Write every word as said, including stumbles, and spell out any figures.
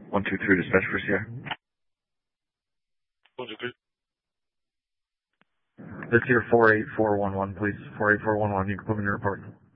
one two three dispatch for Sierra. one two three. That's your four eight four one one, please. four eight four one one, you can put me in your report.